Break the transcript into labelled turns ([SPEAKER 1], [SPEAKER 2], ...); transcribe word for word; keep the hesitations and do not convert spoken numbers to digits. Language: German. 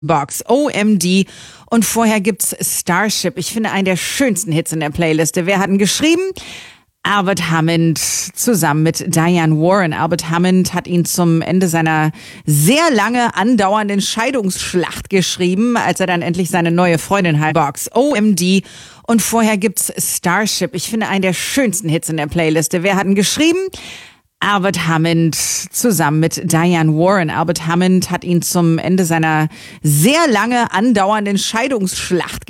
[SPEAKER 1] Box, O M D. Und vorher gibt's Starship. Ich finde, einen der schönsten Hits in der Playliste. Wer hat ihn geschrieben? Albert Hammond zusammen mit Diane Warren. Albert Hammond hat ihn zum Ende seiner sehr lange andauernden Scheidungsschlacht geschrieben, als er dann endlich seine neue Freundin hat. Box, O M D. Und vorher gibt's Starship. Ich finde, einen der schönsten Hits in der Playliste. Wer hat ihn geschrieben? Albert Hammond zusammen mit Diane Warren. Albert Hammond hat ihn zum Ende seiner sehr lange andauernden Scheidungsschlacht